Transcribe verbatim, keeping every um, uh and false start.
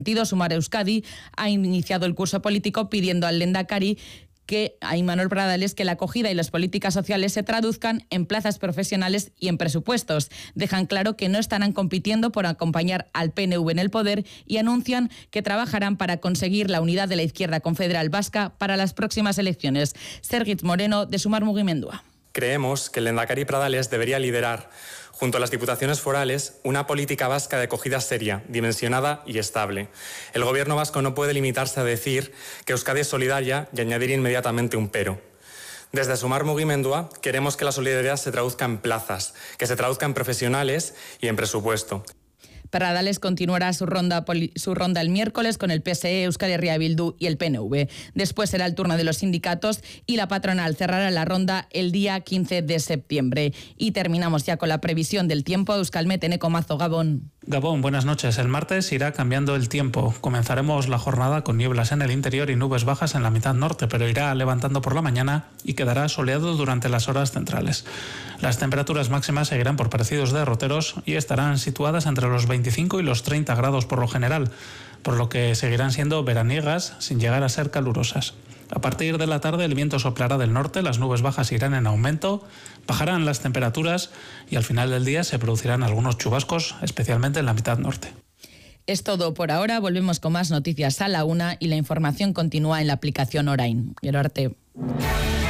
Sumar Euskadi ha iniciado el curso político pidiendo al Lehendakari que a Imanol Pradales que la acogida y las políticas sociales se traduzcan en plazas profesionales y en presupuestos. Dejan claro que no estarán compitiendo por acompañar al P N V en el poder y anuncian que trabajarán para conseguir la unidad de la izquierda confederal vasca para las próximas elecciones. Sergitz Moreno, de Sumar Mugimendua. Creemos que el Lehendakari Pradales debería liderar, junto a las diputaciones forales, una política vasca de acogida seria, dimensionada y estable. El gobierno vasco no puede limitarse a decir que Euskadi es solidaria y añadir inmediatamente un pero. Desde Sumar Mugimendua queremos que la solidaridad se traduzca en plazas, que se traduzca en profesionales y en presupuesto. Pradales continuará su ronda, su ronda el miércoles con el P S E, Euskal Herria Bildu y el P N V. Después será el turno de los sindicatos y la patronal cerrará la ronda el día quince de septiembre. Y terminamos ya con la previsión del tiempo. Euskalmet, Eneko Mazo, Gabón. Gabón, buenas noches. El martes irá cambiando el tiempo. Comenzaremos la jornada con nieblas en el interior y nubes bajas en la mitad norte, pero irá levantando por la mañana y quedará soleado durante las horas centrales. Las temperaturas máximas seguirán por parecidos derroteros y estarán situadas entre los veinticinco y los treinta grados por lo general, por lo que seguirán siendo veraniegas sin llegar a ser calurosas. A partir de la tarde el viento soplará del norte, las nubes bajas irán en aumento, bajarán las temperaturas y al final del día se producirán algunos chubascos, especialmente en la mitad norte. Es todo por ahora. Volvemos con más noticias a la una y la información continúa en la aplicación Orain. Gero arte.